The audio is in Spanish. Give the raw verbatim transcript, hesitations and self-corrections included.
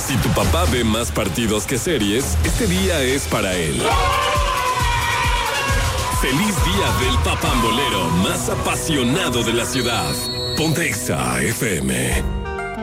Si tu papá ve más partidos que series, este día es para él. Feliz día del papambolero más apasionado de la ciudad. Ponte Exa F M.